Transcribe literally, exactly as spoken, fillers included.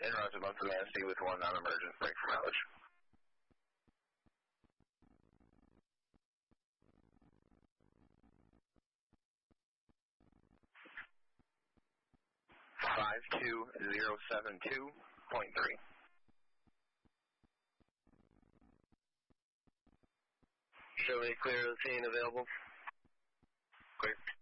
Interrupted month of Manistee with one non-emergent break for mileage. five two zero seven two point three. Show me clear of the scene available. Clear.